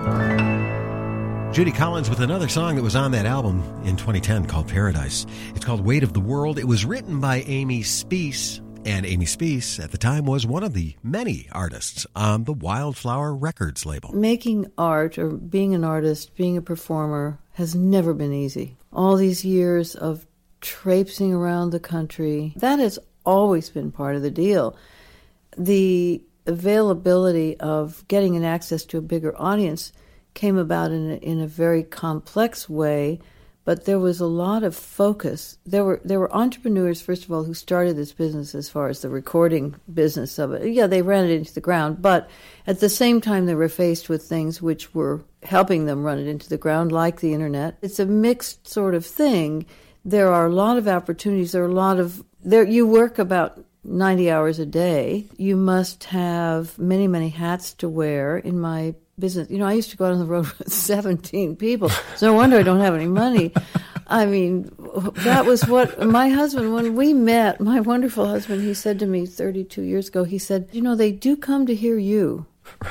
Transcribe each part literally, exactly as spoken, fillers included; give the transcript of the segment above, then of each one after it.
Judy Collins with another song that was on that album in twenty ten called Paradise. It's called Weight of the World. It was written by Amy Speace, and Amy Speace at the time was one of the many artists on the Wildflower Records label. Making art or being an artist, being a performer has never been easy. All these years of traipsing around the country, that has always been part of the deal. The availability of getting an access to a bigger audience came about in a, in a very complex way, but there was a lot of focus. There were there were entrepreneurs, first of all, who started this business as far as the recording business of it. Yeah, they ran it into the ground, but at the same time they were faced with things which were helping them run it into the ground, like the internet. It's a mixed sort of thing. There are a lot of opportunities. There are a lot of there. You work about ninety hours a day. You must have many, many hats to wear. In my business, you know, I used to go out on the road with seventeen people. It's no wonder I don't have any money. I mean, that was what my husband, when we met, my wonderful husband, he said to me thirty-two years ago, he said, you know, they do come to hear you.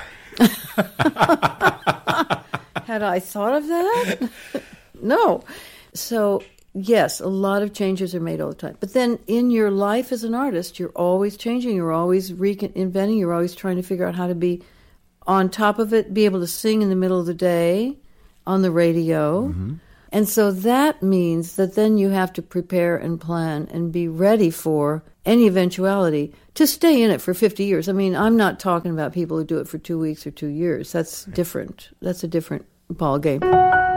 Had I thought of that? No. So, yes, a lot of changes are made all the time. But then in your life as an artist, you're always changing, you're always reinventing, you're always trying to figure out how to be on top of it, be able to sing in the middle of the day on the radio. Mm-hmm. And so that means that then you have to prepare and plan and be ready for any eventuality to stay in it for fifty years. I mean, I'm not talking about people who do it for two weeks or two years. That's different. That's a different ball game.